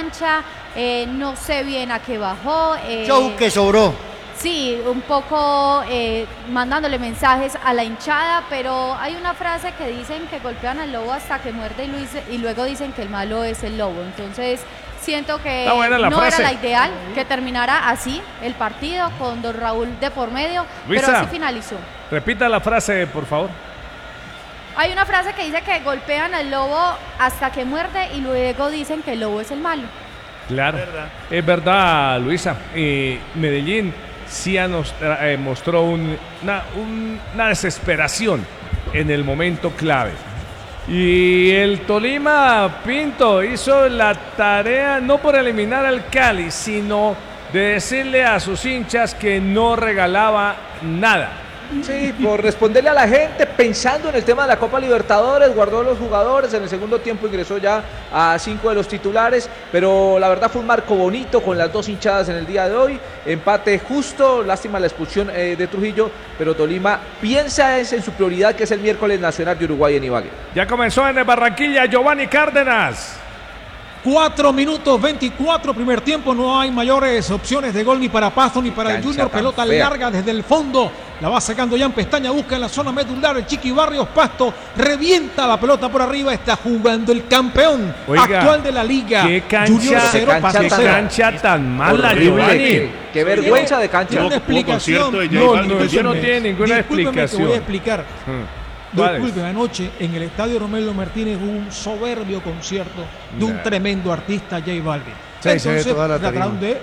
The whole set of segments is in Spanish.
cancha, no sé bien a qué bajó. Show que sobró. Sí, un poco mandándole mensajes a la hinchada, pero hay una frase que dicen que golpean al lobo hasta que muerde y luego dicen que el malo es el lobo. Entonces siento que no era la ideal que terminara así el partido con don Raúl de por medio, Luisa, pero así finalizó. Repita la frase, por favor. Hay una frase que dice que golpean al lobo hasta que muerde y luego dicen que el lobo es el malo. Claro, es verdad, Luisa. Medellín sí mostró una desesperación en el momento clave. Y el Tolima, Pinto, hizo la tarea no por eliminar al Cali, sino de decirle a sus hinchas que no regalaba nada. Sí, por responderle a la gente, pensando en el tema de la Copa Libertadores, guardó a los jugadores, en el segundo tiempo ingresó ya a 5 de los titulares, pero la verdad fue un marco bonito con las dos hinchadas en el día de hoy, empate justo, lástima la expulsión de Trujillo, pero Tolima piensa en su prioridad, que es el miércoles Nacional de Uruguay en Ibagué. Ya comenzó en Barranquilla Giovanni Cárdenas. 4 minutos 24, primer tiempo, no hay mayores opciones de gol ni para Pasto ni para el Junior, pelota larga desde el fondo, la va sacando Jan Pestaña, busca en la zona medular el Chiqui Barrios, Pasto revienta la pelota por arriba, está jugando el campeón actual de la liga. Qué cancha, Junior 0, Pasto 0. Cancha tan mala, Giovanni. Qué vergüenza de cancha. Una explicación. Eso no tiene ninguna explicación. Te voy a explicar. Disculpen, anoche en el estadio Romelio Martínez hubo un soberbio concierto de un tremendo artista, J Balvin. Entonces trataron de,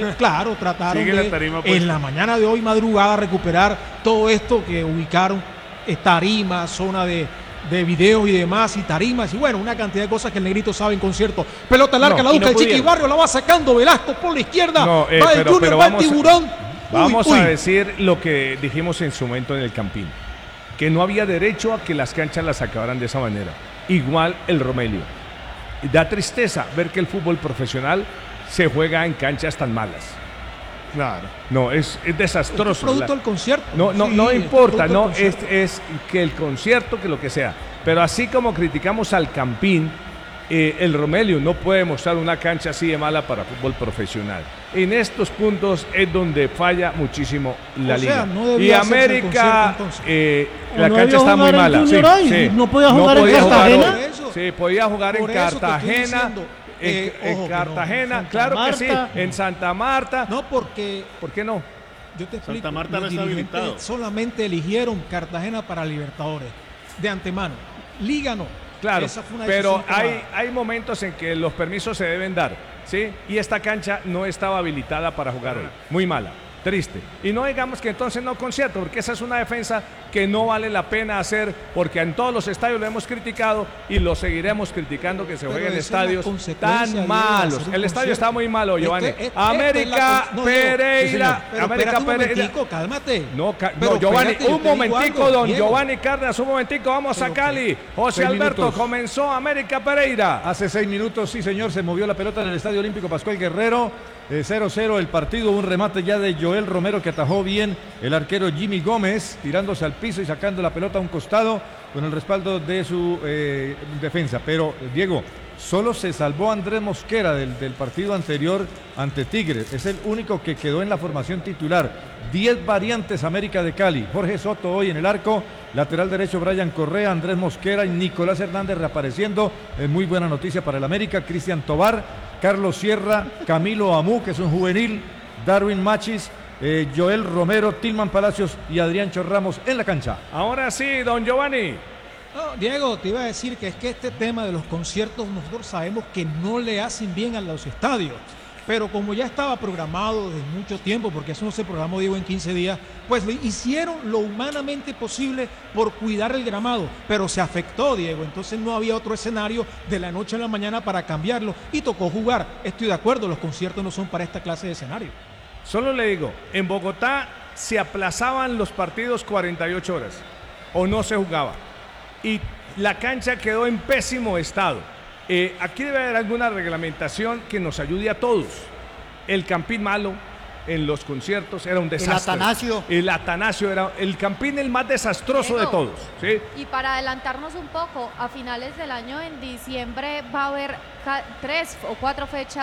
en la mañana de hoy madrugada recuperar todo esto que ubicaron, tarimas, zona de videos y demás, y tarimas, y bueno, una cantidad de cosas que el negrito sabe en concierto. Pelota larga, la busca el Chiqui Barrio, la va sacando Velasco por la izquierda, va el Junior, va el Tiburón. Vamos a decir lo que dijimos en su momento en el Campín, que no había derecho a que las canchas las acabaran de esa manera. Igual el Romelio. Da tristeza ver que el fútbol profesional se juega en canchas tan malas. Claro. No, es desastroso. ¿Es producto del concierto? No importa, no, es que el concierto, que lo que sea. Pero así como criticamos al Campín, el Romelio no puede mostrar una cancha así de mala para fútbol profesional. En estos puntos es donde falla muchísimo la liga. Y América, la cancha está muy mala. ¿No podía jugar en Cartagena? Sí, podía jugar en Cartagena. En Cartagena, claro que sí. En Santa Marta. No, porque... ¿Por qué no? Yo te explico. Santa Marta no está habilitado. Solamente eligieron Cartagena para Libertadores. De antemano. Liga no. Claro, pero hay momentos en que los permisos se deben dar, ¿sí? Y esta cancha no estaba habilitada para jugar hoy. Muy mala, triste. Y no digamos que entonces no concierto, porque esa es una defensa que no vale la pena hacer, porque en todos los estadios lo hemos criticado y lo seguiremos criticando, que se jueguen en estadios tan malos. El estadio está muy malo, Giovanni. América Pereira. América Pereira. Cálmate. No, Giovanni, un momentico, don Giovanni Cárdenas, un momentico, vamos a Cali. José Alberto, comenzó América Pereira. Hace 6 minutos, sí señor, se movió la pelota en el Estadio Olímpico Pascual Guerrero. 0-0 el partido, un remate ya de Joel Romero que atajó bien el arquero Jimmy Gómez, tirándose al piso y sacando la pelota a un costado con el respaldo de su defensa. Pero, Diego, solo se salvó Andrés Mosquera del partido anterior ante Tigres. Es el único que quedó en la formación titular. 10 variantes América de Cali. Jorge Soto hoy en el arco. Lateral derecho Brian Correa, Andrés Mosquera y Nicolás Hernández reapareciendo. Muy buena noticia para el América. Cristian Tobar, Carlos Sierra, Camilo Amú, que es un juvenil, Darwin Machis, Joel Romero, Tilman Palacios y Adrián Ramos en la cancha. Ahora sí, don Giovanni. No, Diego, te iba a decir que es que este tema de los conciertos nosotros sabemos que no le hacen bien a los estadios. Pero como ya estaba programado desde mucho tiempo, porque eso no se programó, Diego, en 15 días, pues hicieron lo humanamente posible por cuidar el gramado, pero se afectó, Diego, entonces no había otro escenario de la noche a la mañana para cambiarlo y tocó jugar. Estoy de acuerdo, los conciertos no son para esta clase de escenario. Solo le digo, en Bogotá se aplazaban los partidos 48 horas o no se jugaba y la cancha quedó en pésimo estado. Aquí debe haber alguna reglamentación que nos ayude a todos. El Campín malo en los conciertos era un desastre. El Atanasio era el Campín el más desastroso de todos, ¿sí? Y para adelantarnos un poco, a finales del año, en diciembre, va a haber 3 o 4 fechas